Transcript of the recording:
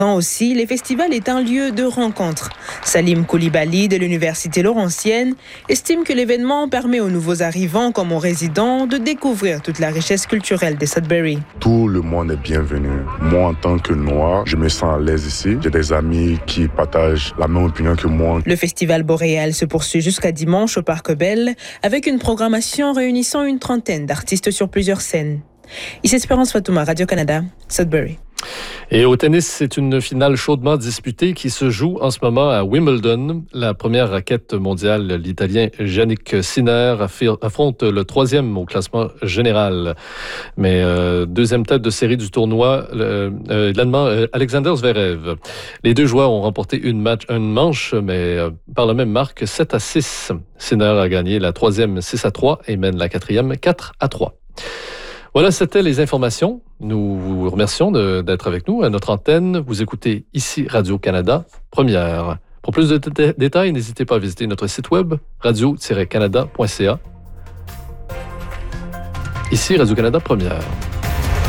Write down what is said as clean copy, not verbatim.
Aussi, les festivals est un lieu de rencontre. Salim Koulibaly de l'Université Laurentienne estime que l'événement permet aux nouveaux arrivants comme aux résidents de découvrir toute la richesse culturelle de Sudbury. Tout le monde est bienvenu. Moi, en tant que Noir, je me sens à l'aise ici. J'ai des amis qui partagent la même opinion que moi. Le festival boréal se poursuit jusqu'à dimanche au Parc Bell avec une programmation réunissant une trentaine d'artistes sur plusieurs scènes. Ici Espérance Fatouma, Radio-Canada, Sudbury. Et au tennis, c'est une finale chaudement disputée qui se joue en ce moment à Wimbledon. La première raquette mondiale, l'Italien Jannik Sinner, affronte le troisième au classement général. Mais deuxième tête de série du tournoi, l'Allemand Alexander Zverev. Les deux joueurs ont remporté une manche, mais par la même marque, 7-6. Sinner a gagné la troisième 6-3 et mène la quatrième 4-3. Voilà, c'était les informations. Nous vous remercions d'être avec nous à notre antenne. Vous écoutez ici Radio-Canada Première. Pour plus de détails, n'hésitez pas à visiter notre site web radio-canada.ca. Ici Radio-Canada Première.